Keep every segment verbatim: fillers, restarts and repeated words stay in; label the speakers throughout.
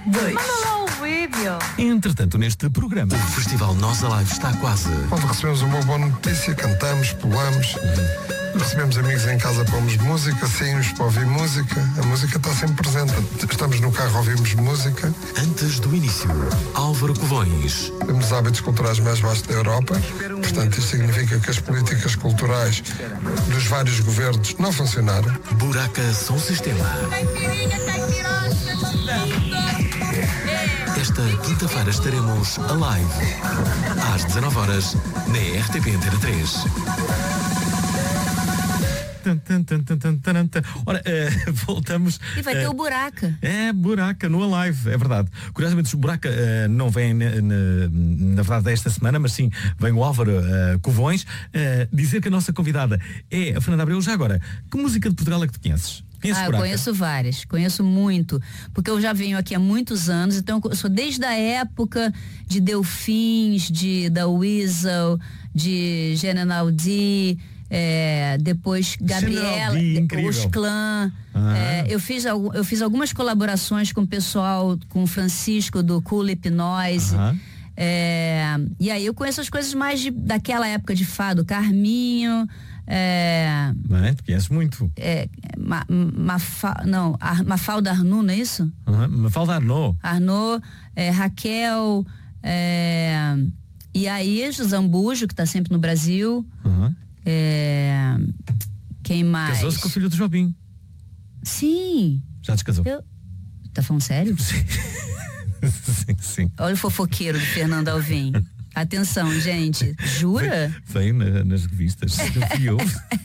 Speaker 1: dois.
Speaker 2: Entretanto, neste programa, o Festival Nós Alive está quase.
Speaker 3: Quando recebemos uma boa notícia, cantamos, pulamos. Recebemos amigos em casa, pomos música, saímos para ouvir música. A música está sempre presente. Estamos no carro, ouvimos música.
Speaker 2: Antes do início, Álvaro Covões.
Speaker 3: Temos os hábitos culturais mais baixos da Europa. Portanto, isto significa que as políticas culturais dos vários governos não funcionaram.
Speaker 2: Buraca Som Sistema. Esta quinta-feira estaremos a live às dezanove horas na R T P Antena três. Ora, uh, voltamos.
Speaker 1: E vai ter
Speaker 2: uh,
Speaker 1: o Buraca.
Speaker 2: É, Buraca no Alive, é verdade. Curiosamente, o Buraca uh, não vem na, na, na verdade esta semana, mas sim vem o Álvaro uh, Covões uh, dizer que a nossa convidada é a Fernanda Abreu. Já agora, que música de Portugal é que tu conheces? Conheces
Speaker 1: Ah, eu
Speaker 2: Buraca?
Speaker 1: conheço várias, conheço muito, porque eu já venho aqui há muitos anos, então eu sou desde a época de Delfins, de da Weasel, de Generaldi, é, depois Gabriela,
Speaker 2: Generaldi,
Speaker 1: os Clã.
Speaker 2: Ah.
Speaker 1: É, eu, fiz, eu fiz algumas colaborações com o pessoal, com o Francisco do Cool Hipnose.
Speaker 2: Ah.
Speaker 1: É, e aí eu conheço as coisas mais de, daquela época de fado, Carminho. É,
Speaker 2: Bem, tu conheces muito.
Speaker 1: é, ma, Mafa, não, Ar, Mafalda Arnaud, não é isso?
Speaker 2: Uhum. Mafalda Arnaud.
Speaker 1: Arnaud, é, Raquel, é, e aí Zambujo, que está sempre no Brasil.
Speaker 2: Uhum.
Speaker 1: É, quem mais?
Speaker 2: Casou-se com o filho do Jobim.
Speaker 1: Sim.
Speaker 2: Já descasou?
Speaker 1: Eu, tá falando sério?
Speaker 2: Sim. sim, sim.
Speaker 1: Olha o fofoqueiro do Fernando Alvim. Atenção, gente. Jura?
Speaker 2: Vem na, nas revistas. Eu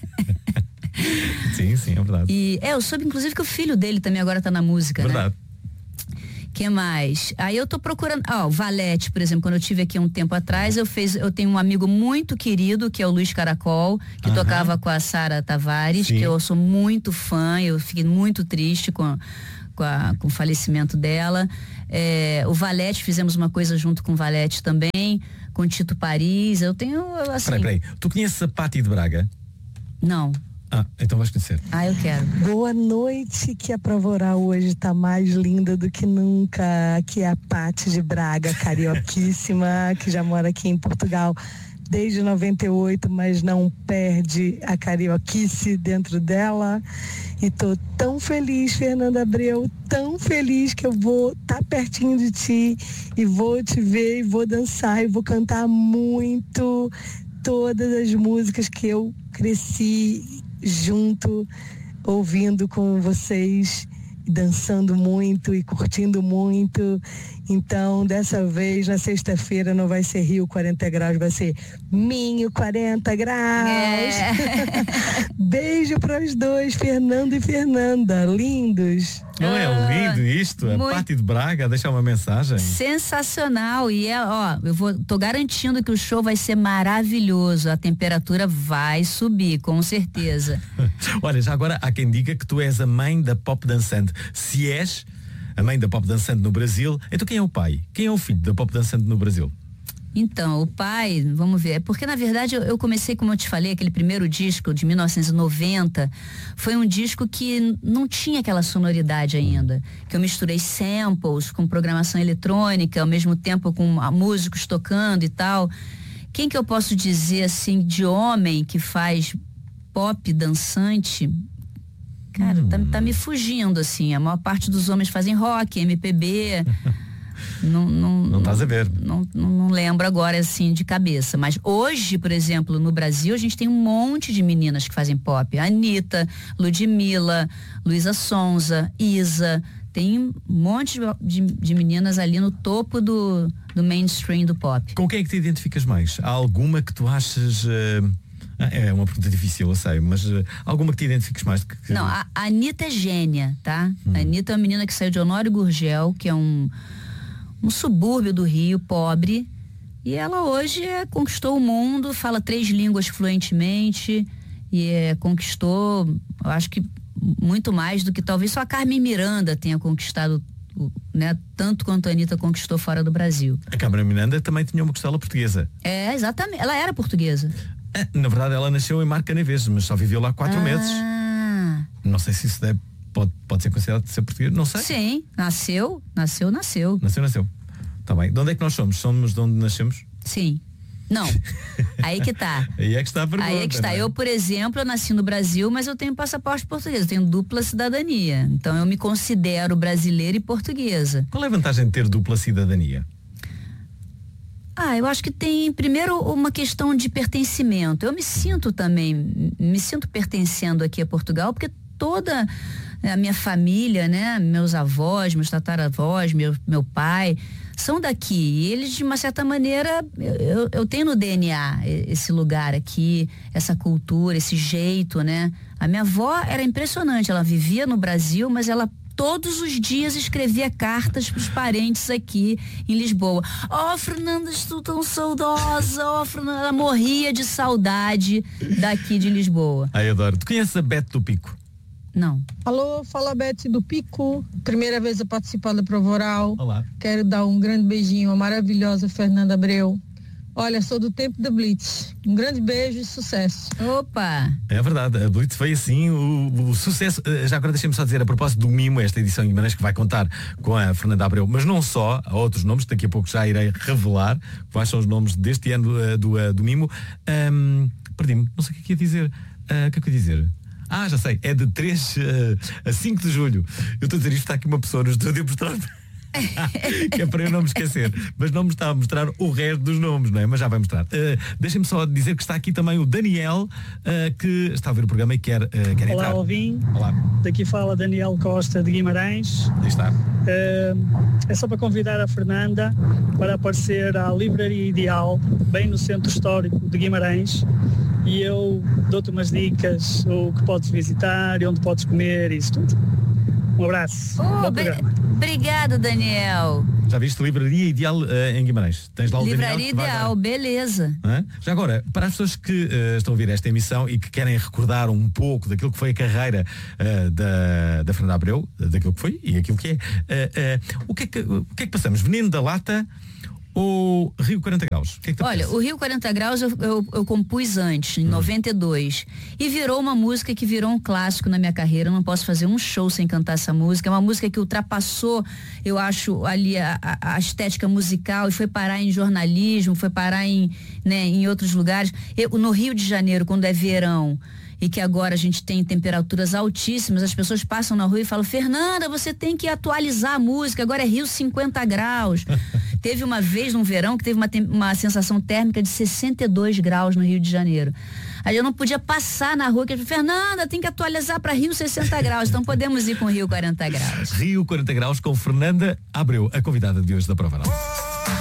Speaker 2: sim, sim, é verdade.
Speaker 1: E, é, eu soube inclusive que o filho dele também agora tá na música,
Speaker 2: verdade.
Speaker 1: né? Que mais? Aí eu tô procurando, ó, o Valete, por exemplo, quando eu tive aqui um tempo atrás, eu fiz, eu tenho um amigo muito querido, que é o Luiz Caracol, que
Speaker 2: Aham.
Speaker 1: tocava com a Sara Tavares,
Speaker 2: Sim.
Speaker 1: que eu sou muito fã, eu fiquei muito triste com a, com, a, com o falecimento dela. É, o Valete, fizemos uma coisa junto com o Valete também, com o Tito Paris. Eu tenho, assim...
Speaker 2: Peraí, peraí. Tu conheces a Patti de Braga?
Speaker 1: Não.
Speaker 2: Ah, então vais conhecer.
Speaker 1: Ah, eu quero.
Speaker 4: Boa noite, que a Prova Oral hoje tá mais linda do que nunca, que é a Patti de Braga, carioquíssima, que já mora aqui em Portugal desde noventa e oito, mas não perde a carioquice dentro dela. E tô tão feliz, Fernanda Abreu, tão feliz que eu vou estar tá pertinho de ti e vou te ver e vou dançar e vou cantar muito todas as músicas que eu cresci junto, ouvindo com vocês, dançando muito e curtindo muito. Então, dessa vez, na sexta-feira, não vai ser Rio quarenta graus, vai ser Minho quarenta graus.
Speaker 1: É.
Speaker 4: Beijo para os dois, Fernando e Fernanda, lindos.
Speaker 2: Não é lindo isto? A
Speaker 1: muito.
Speaker 2: Patti de Braga a deixar uma mensagem.
Speaker 1: Sensacional. E é, ó, eu vou, tô garantindo que o show vai ser maravilhoso. A temperatura vai subir, com certeza.
Speaker 2: Olha, já agora há quem diga que tu és a mãe da pop dançante. Se és a mãe da pop dançante no Brasil, então quem é o pai? Quem é o filho da pop dançante no Brasil?
Speaker 1: Então, o pai, vamos ver, porque na verdade eu, eu comecei, como eu te falei, aquele primeiro disco de mil novecentos e noventa, foi um disco que não tinha aquela sonoridade ainda, que eu misturei samples com programação eletrônica, ao mesmo tempo com ah, músicos tocando e tal. Quem que eu posso dizer, assim, de homem que faz pop dançante? Cara, hum. tá, tá me fugindo, assim, a maior parte dos homens fazem rock, M P B... Não, não,
Speaker 2: não estás a ver.
Speaker 1: Não, não, não lembro agora assim de cabeça. Mas hoje, por exemplo, no Brasil, a gente tem um monte de meninas que fazem pop. Anitta, Ludmilla, Luísa Sonza, Isa. Tem um monte de, de meninas ali no topo do, do mainstream do pop.
Speaker 2: Com quem é que te identificas mais? Há alguma que tu achas... Uh... É uma pergunta difícil, eu sei, mas uh, alguma que te identifiques mais? Que, que...
Speaker 1: Não, a, a Anitta é gênia, tá?
Speaker 2: Hum.
Speaker 1: A Anitta é uma menina que saiu de Honório Gurgel, que é um... um subúrbio do Rio, pobre, e ela hoje é, conquistou o mundo, fala três línguas fluentemente e é, conquistou, eu acho que muito mais do que talvez só a Carmen Miranda tenha conquistado, né, tanto quanto a Anitta conquistou fora do Brasil.
Speaker 2: A Carmen Miranda também tinha uma costela portuguesa.
Speaker 1: É, exatamente, ela era portuguesa.
Speaker 2: Na verdade ela nasceu em Mar Canaveses, mas só viveu lá quatro
Speaker 1: ah.
Speaker 2: meses. Não sei se isso deve pode, pode ser considerado ser português, não sei.
Speaker 1: Sim, nasceu, nasceu, nasceu.
Speaker 2: Nasceu, nasceu. Tá bem. De onde é que nós somos? Somos de onde nascemos?
Speaker 1: Sim. Não. Aí que tá.
Speaker 2: Aí é que está a pergunta.
Speaker 1: Aí é que está.
Speaker 2: É?
Speaker 1: Eu, por exemplo, eu nasci no Brasil, mas eu tenho passaporte português, eu tenho dupla cidadania. Então eu me considero brasileira e portuguesa.
Speaker 2: Qual é a vantagem de ter dupla cidadania?
Speaker 1: Ah, eu acho que tem, primeiro, uma questão de pertencimento. Eu me sinto também, me sinto pertencendo aqui a Portugal, porque toda a minha família, né, meus avós, meus tataravós, meu, meu pai, são daqui. E eles, de uma certa maneira, eu, eu tenho no D N A esse lugar aqui, essa cultura, esse jeito, né? A minha avó era impressionante, ela vivia no Brasil, mas ela todos os dias escrevia cartas para os parentes aqui em Lisboa. Ó, oh, Fernanda, estou tão saudosa. Ó, oh, Fernanda, ela morria de saudade daqui de Lisboa.
Speaker 2: Ai, adoro. Tu conheces a Bete do Pico?
Speaker 1: Não.
Speaker 5: Alô, fala Bete do Pico. Primeira vez a participar da Prova Oral.
Speaker 2: Olá.
Speaker 5: Quero dar um grande beijinho à maravilhosa Fernanda Abreu. Olha, sou do tempo da Blitz. Um grande beijo e sucesso.
Speaker 1: Opa!
Speaker 2: É verdade, a Blitz foi assim o, o sucesso. Já agora deixem-me só dizer, a propósito do Mimo, esta edição em Guimarães que vai contar com a Fernanda Abreu, mas não só, há outros nomes, daqui a pouco já irei revelar quais são os nomes deste ano uh, do, uh, do Mimo. Um, Perdi-me, não sei o que é que ia dizer. Uh, o que é que eu ia dizer? Ah, já sei, é de três uh, a cinco de julho. Eu estou a dizer isto, está aqui uma pessoa no estúdio a mostrar que é para eu não me esquecer, mas não me está a mostrar o resto dos nomes, não é? Mas já vai mostrar. Uh, Deixem-me só dizer que está aqui também o Daniel, uh, que está a ver o programa e quer, uh, quer
Speaker 6: Olá,
Speaker 2: entrar.
Speaker 6: Alvin.
Speaker 2: Olá.
Speaker 6: Daqui fala Daniel Costa de Guimarães.
Speaker 2: Aí está.
Speaker 6: Uh, é só para convidar a Fernanda para aparecer à Livraria Ideal, bem no centro histórico de Guimarães, e eu dou-te umas dicas, o que podes visitar e onde podes comer, isso tudo. Um abraço.
Speaker 1: Oh,
Speaker 6: Bom
Speaker 1: bri-
Speaker 6: programa.
Speaker 1: Obrigada, Daniel.
Speaker 2: Já viste Livraria Ideal uh, em Guimarães? Tens lá o
Speaker 1: Livraria
Speaker 2: Daniel que vai
Speaker 1: Ideal,
Speaker 2: dar.
Speaker 1: beleza.
Speaker 2: Hã? Já agora, para as pessoas que uh, estão a ouvir esta emissão e que querem recordar um pouco daquilo que foi a carreira uh, da, da Fernanda Abreu, daquilo que foi e aquilo que é, uh, uh, o, que é que, o que é que passamos? Veneno da Lata ou Rio quarenta Graus? O que é que te
Speaker 1: Olha,
Speaker 2: apetece?
Speaker 1: o Rio quarenta Graus eu, eu, eu compus antes, em hum. noventa e dois. E virou uma música que virou um clássico na minha carreira. Eu não posso fazer um show sem cantar essa música. É uma música que ultrapassou, eu acho, ali a, a, a estética musical e foi parar em jornalismo, foi parar em, né, em outros lugares. Eu, no Rio de Janeiro, quando é verão, e que agora a gente tem temperaturas altíssimas, as pessoas passam na rua e falam: Fernanda, você tem que atualizar a música, agora é Rio cinquenta graus. Teve uma vez num verão que teve uma, uma sensação térmica de sessenta e dois graus no Rio de Janeiro. Aí eu não podia passar na rua, que eu falei: Fernanda, tem que atualizar para Rio sessenta graus, então podemos ir com Rio quarenta graus.
Speaker 2: Rio quarenta Graus com Fernanda Abreu, a convidada de hoje da Prova Oral.